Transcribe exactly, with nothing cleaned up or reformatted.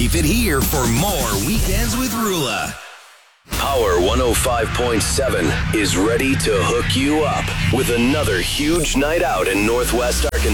Keep it here for more Weekends with Rula. Power one oh five point seven is ready to hook you up with another huge night out in Northwest Arkansas.